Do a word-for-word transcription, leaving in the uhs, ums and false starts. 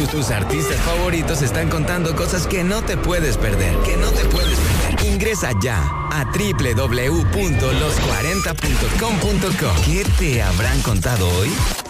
Tus artistas favoritos están contando cosas que no te puedes perder, que no te puedes perder. Ingresa ya a doble u doble u doble u punto los cuarenta punto com punto co. ¿Qué te habrán contado hoy?